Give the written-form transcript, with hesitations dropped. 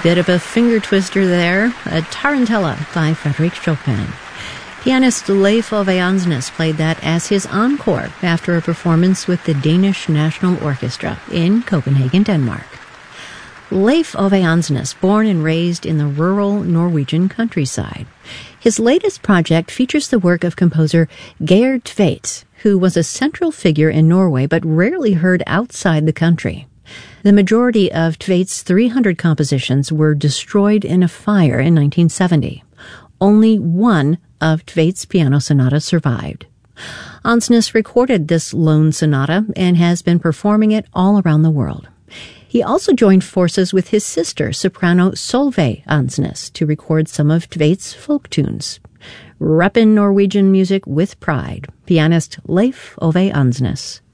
bit of a finger twister there, a Tarantella by Frédéric Chopin. Pianist Leif Ove Andsnes played that as his encore after a performance with the Danish National Orchestra in Copenhagen, Denmark. Leif Ove Andsnes, born and raised in the rural Norwegian countryside. His latest project features the work of composer Geir Tvedt, who was a central figure in Norway but rarely heard outside the country. The majority of Tvedt's 300 compositions were destroyed in a fire in 1970. Only one of Tvedt's piano sonatas survived. Andsnes recorded this lone sonata and has been performing it all around the world. He also joined forces with his sister, soprano Solveig Andsnes, to record some of Tvedt's folk tunes. Reppin' Norwegian music with pride, pianist Leif Ove Andsnes.